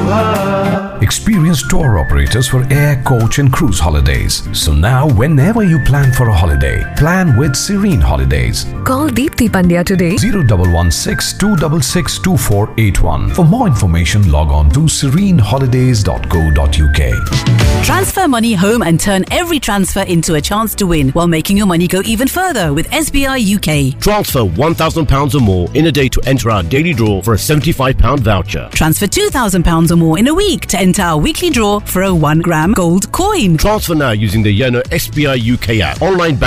Experienced tour operators for air, coach and cruise holidays. So now whenever you plan for a holiday, plan with Serene Holidays. Call Deepthi Pandya today. 0116-266-2481. For more information, log on to sereneholidays.co.uk. Transfer money home and turn every transfer into a chance to win while making your money go even further with SBI UK. Transfer £1,000 or more in a day to enter our daily draw for a £75 voucher. Transfer £2,000 or more in a week to enter our weekly draw for a 1 gram gold coin. Transfer now using the Yono SBI UK app. Online